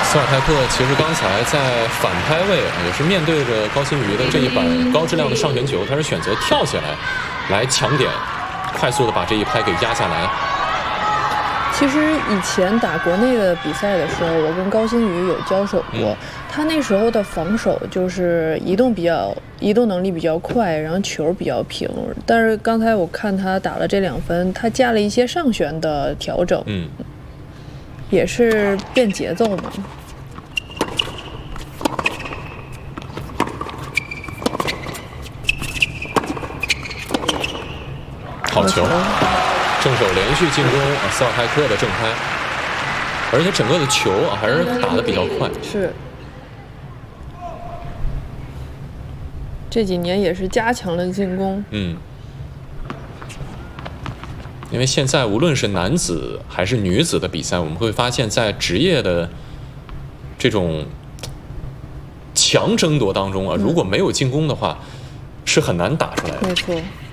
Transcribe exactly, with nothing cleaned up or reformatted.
斯瓦泰克其实刚才在反拍位也是面对着高辛瑜的这一板高质量的上旋球，他是选择跳起来来抢点，快速的把这一拍给压下来。 其实以前打国内的比赛的时候，我跟高辛瑜有交手过，嗯、他那时候的防守就是移动比较移动能力比较快，然后球比较平。但是刚才我看他打了这两分，他加了一些上旋的调整，嗯，也是变节奏嘛。 好球！正手连续进攻啊，斯瓦泰克的正拍，而且整个的球啊还是打得比较快。 是，这几年也是加强了进攻。 嗯，因为现在无论是男子还是女子的比赛，我们会发现，在职业的这种强争夺当中啊，如果没有进攻的话，是很难打出来的。 没错。